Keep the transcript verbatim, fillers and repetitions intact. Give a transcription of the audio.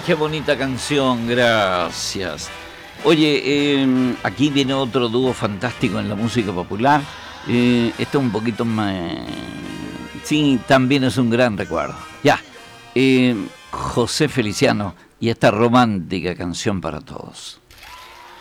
Qué bonita canción, gracias. Oye, eh, aquí viene otro dúo fantástico en la música popular. Eh, este es un poquito más... Sí, también es un gran recuerdo. Ya, eh, José Feliciano y esta romántica canción para todos.